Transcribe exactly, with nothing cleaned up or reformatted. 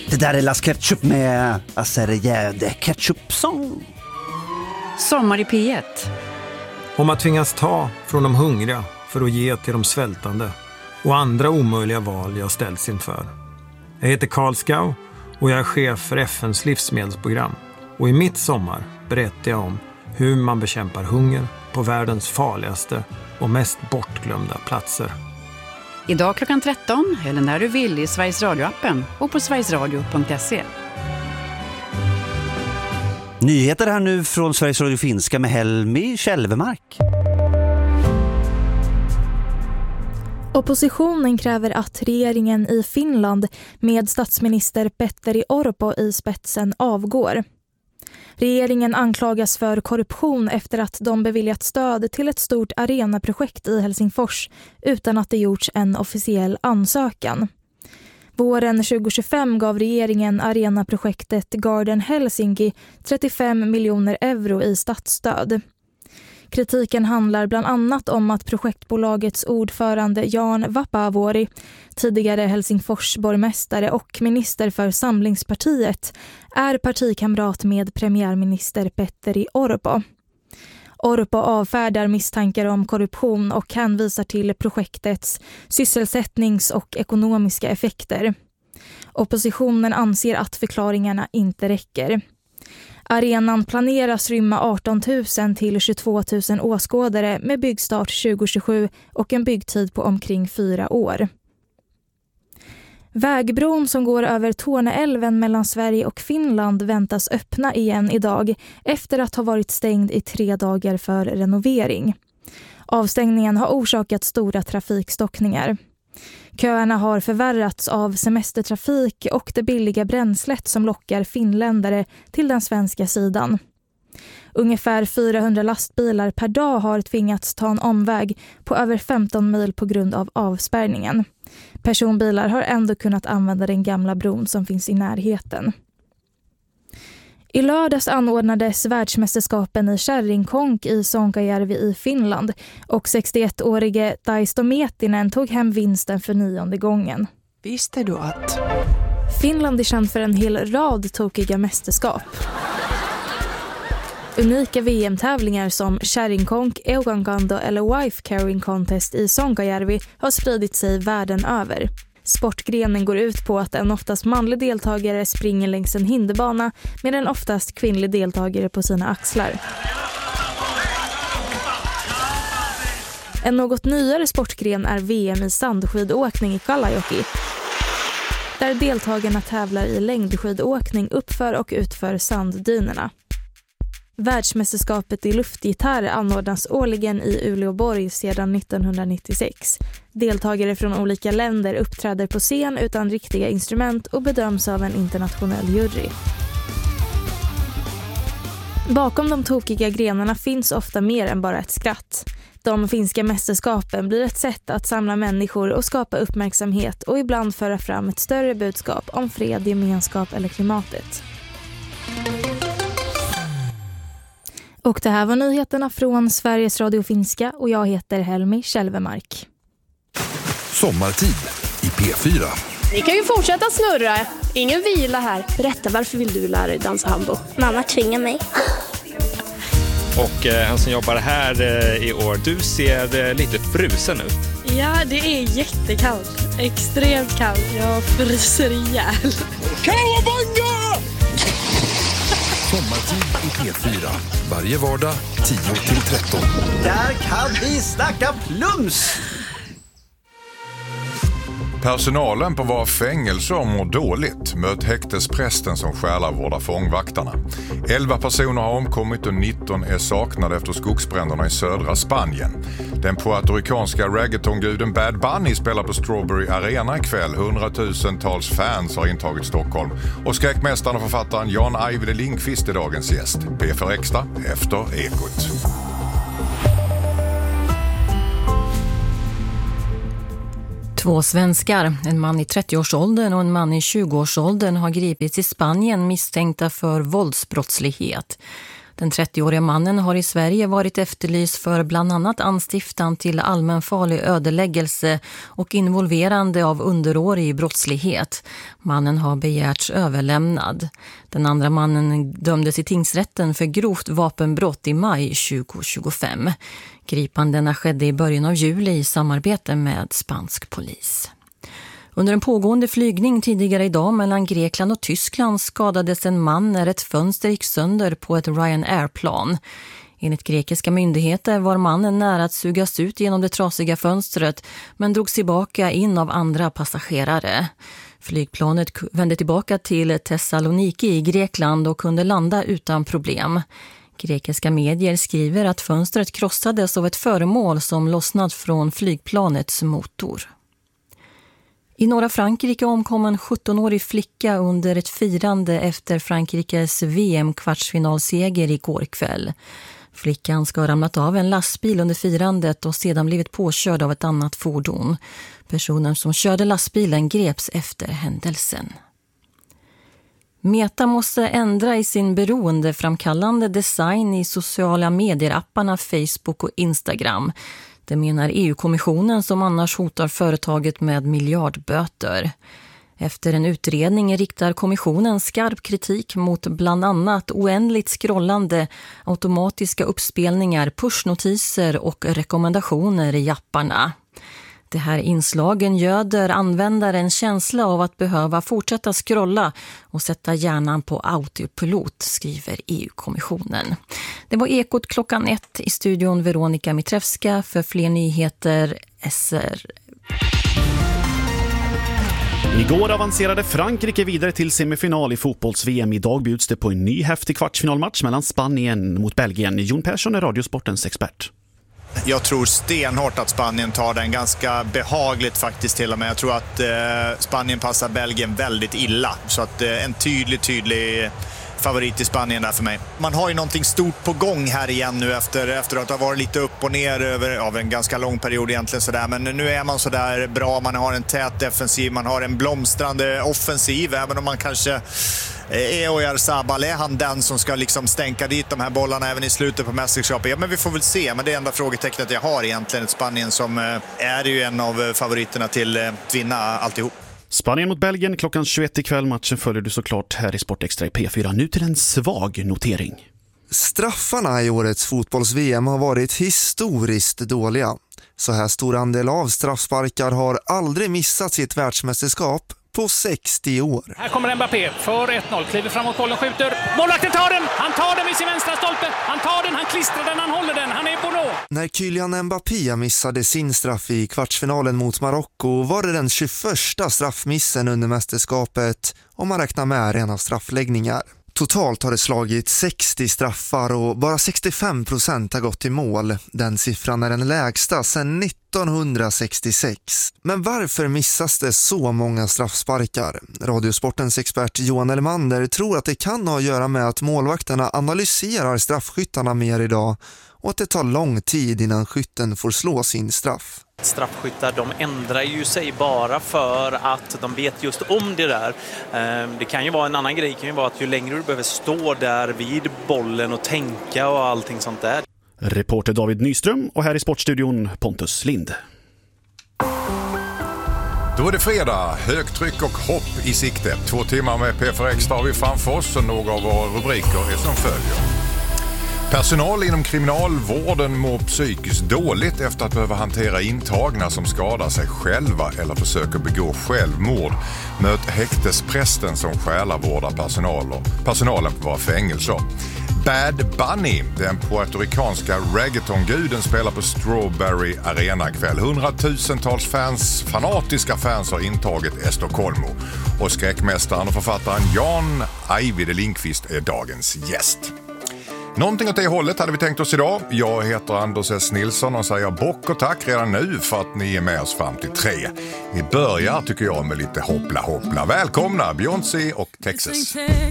Det där är Las Ketchup med Acerejäde Ketchup-sång. Sommar i P ett. Om att tvingas ta från de hungriga för att ge till de svältande och andra omöjliga val jag ställts inför. Jag heter Karl Skau och jag är chef för F N:s livsmedelsprogram. Och i mitt sommar berättar jag om hur man bekämpar hunger på världens farligaste och mest bortglömda platser. Idag klockan tretton eller när du vill i Sveriges Radio-appen och på sverigesradio punkt se. Nyheter här nu från Sveriges Radio Finska med Helmi Kälvemark. Oppositionen kräver att regeringen i Finland med statsminister Petteri Orpo i spetsen avgår. Regeringen anklagas för korruption efter att de beviljat stöd till ett stort arenaprojekt i Helsingfors utan att det gjorts en officiell ansökan. Våren tjugohundratjugofem gav regeringen arenaprojektet Garden Helsinki trettiofem miljoner euro i statsstöd. Kritiken handlar bland annat om att projektbolagets ordförande Jan Vapaavuori, tidigare Helsingfors borgmästare och minister för Samlingspartiet, är partikamrat med premiärminister Petteri Orpo. Orpo avfärdar misstankar om korruption och hänvisar till projektets sysselsättnings- och ekonomiska effekter. Oppositionen anser att förklaringarna inte räcker. Arenan planeras rymma arton tusen till tjugotvå tusen åskådare med byggstart tjugohundratjugosju och en byggtid på omkring fyra år. Vägbron som går över Torneälven mellan Sverige och Finland väntas öppna igen idag efter att ha varit stängd i tre dagar för renovering. Avstängningen har orsakat stora trafikstockningar. Köerna har förvärrats av semestertrafik och det billiga bränslet som lockar finländare till den svenska sidan. Ungefär fyrahundra lastbilar per dag har tvingats ta en omväg på över femton mil på grund av avspärrningen. Personbilar har ändå kunnat använda den gamla bron som finns i närheten. I lördags anordnades världsmästerskapen i kärringkonk i Sonkajärvi i Finland och sextioettårige Taisto Mietinen tog hem vinsten för nionde gången. Visste du att Finland är känd för en hel rad tokiga mästerskap. Unika V M-tävlingar som kärringkonk, eukankando eller wife carrying contest i Sonkajärvi har spridit sig världen över. Sportgrenen går ut på att en oftast manlig deltagare springer längs en hinderbana med en oftast kvinnlig deltagare på sina axlar. En något nyare sportgren är V M i sandskidåkning i Kalajoki, där deltagarna tävlar i längdskidåkning uppför och utför sanddynerna. Världsmästerskapet i luftgitarr anordnas årligen i Uleåborg sedan nittonhundranittiosex. Deltagare från olika länder uppträder på scen utan riktiga instrument och bedöms av en internationell jury. Bakom de tokiga grenarna finns ofta mer än bara ett skratt. De finska mästerskapen blir ett sätt att samla människor och skapa uppmärksamhet och ibland föra fram ett större budskap om fred, gemenskap eller klimatet. Och det här var nyheterna från Sveriges Radio Finska och jag heter Helmi Kälvemark. Sommartid i P fyra. Ni kan ju fortsätta snurra. Ingen vila här. Berätta, varför vill du lära dig dansa hambo? Mamma tvingar mig. Och eh, han som jobbar här eh, i år, du ser eh, lite frusen ut. Ja, det är jättekallt. Extremt kallt. Jag fryser ihjäl. Kawabanga! Sommartid i P fyra. Varje vardag tio till tretton. Där kan vi snacka plums! Personalen på våra fängelser mår dåligt. Möt häktesprästen som själavårdar fångvaktarna. elva personer har omkommit och nitton är saknade efter skogsbränderna i södra Spanien. Den puertoricanska reggaetonguden Bad Bunny spelar på Strawberry Arena ikväll. Hundratusentals fans har intagit Stockholm. Och skräckmästaren och författaren Jan Ajvide Lindqvist är dagens gäst. P fyra Extra efter Ekot. Två svenskar, en man i trettioårsåldern och en man i tjugoårsåldern har gripits i Spanien misstänkta för våldsbrottslighet. Den trettioåriga mannen har i Sverige varit efterlyst för bland annat anstiftan till allmänfarlig ödeläggelse och involverande av underårig brottslighet. Mannen har begärts överlämnad. Den andra mannen dömdes i tingsrätten för grovt vapenbrott i maj tjugohundratjugofem. Gripandena skedde i början av juli i samarbete med spansk polis. Under en pågående flygning tidigare idag mellan Grekland och Tyskland skadades en man när ett fönster gick sönder på ett Ryanair-plan. Enligt grekiska myndigheter var mannen nära att sugas ut genom det trasiga fönstret men drogs tillbaka in av andra passagerare. Flygplanet vände tillbaka till Thessaloniki i Grekland och kunde landa utan problem. Grekiska medier skriver att fönstret krossades av ett föremål som lossnat från flygplanets motor. I norra Frankrike omkom en sjuttonårig flicka under ett firande efter Frankrikes V M-kvartsfinalseger igår kväll. Flickan ska ha ramlat av en lastbil under firandet och sedan blivit påkörd av ett annat fordon. Personen som körde lastbilen greps efter händelsen. Meta måste ändra i sin beroendeframkallande design i sociala medier-apparna Facebook och Instagram. Det menar E U-kommissionen som annars hotar företaget med miljardböter. Efter en utredning riktar kommissionen skarp kritik mot bland annat oändligt scrollande, automatiska uppspelningar, pushnotiser och rekommendationer i apparna. Det här inslagen göder användaren känsla av att behöva fortsätta scrolla och sätta hjärnan på autopilot, skriver E U-kommissionen. Det var Ekot klockan ett i studion Veronica Mitrevska för fler nyheter S R. Igår avancerade Frankrike vidare till semifinal i fotbolls-V M. Idag bjuds det på en ny häftig kvartsfinalmatch mellan Spanien mot Belgien. Jon Persson är Radiosportens expert. Jag tror stenhårt att Spanien tar den ganska behagligt faktiskt till och med. Jag tror att eh, Spanien passar Belgien väldigt illa. Så att eh, en tydlig, tydlig favorit i Spanien där för mig. Man har ju någonting stort på gång här igen nu efter, efter att ha varit lite upp och ner över av en ganska lång period egentligen sådär. Men nu är man sådär bra, man har en tät defensiv, man har en blomstrande offensiv, även om man kanske Oyarzabal, är han den som ska liksom stänka dit de här bollarna även i slutet på mästerskapet? Ja, men vi får väl se. Men det enda frågetecknet jag har egentligen ett Spanien som är ju en av favoriterna till att vinna alltihop. Spanien mot Belgien klockan tjugoett ikväll. Matchen följer du såklart här i Sport Extra i P fyra. Nu till en svag notering. Straffarna i årets fotbolls-V M har varit historiskt dåliga. Så här stor andel av straffsparkar har aldrig missat sitt världsmästerskap på sextio år. Här kommer Mbappé för ett noll, kliver framåt, bollen skjuter. Målvakten tar den, han tar den vid sin vänstra stolpe. Han tar den, han klistrar den, han håller den, han är på nå. När Kylian Mbappé missade sin straff i kvartsfinalen mot Marocko var det den tjugoförsta straffmissen under mästerskapet om man räknar med rena straffläggningar. Totalt har det slagit sextio straffar och bara sextiofem procent har gått i mål. Den siffran är den lägsta sedan nittonhundrasextiosex. Men varför missas det så många straffsparkar? Radiosportens expert Johan Elmander tror att det kan ha att göra med att målvakterna analyserar straffskyttarna mer idag och att det tar lång tid innan skytten får slå sin straff. Straffskyttar, de ändrar ju sig bara för att de vet just om det där. Det kan ju vara en annan grej, det kan ju vara att ju längre du behöver stå där vid bollen och tänka och allting sånt där. Reporter David Nyström och här i Sportstudion Pontus Lind. Då är det fredag, högtryck och hopp i sikte. Två timmar med P fyra Extra har vi framför oss och några av våra rubriker är som följer. Personal inom kriminalvården mår psykiskt dåligt efter att behöva hantera intagna som skadar sig själva eller försöker begå självmord. Möt häktesprästen som själavårdar personal och personalen på våra fängelser. Bad Bunny, den puertorikanska reggaetonguden, spelar på Strawberry Arena kväll. Hundratusentals fans, fanatiska fans har intagit Estocolmo. Och skräckmästaren och författaren Jan Ajvide Lindqvist är dagens gäst. Någonting åt det hållet hade vi tänkt oss idag. Jag heter Anders S. Nilsson och säger bock och tack redan nu för att ni är med oss fram till tre. Vi börjar tycker jag med lite hoppla hoppla. Välkomna Beyoncé och Texas.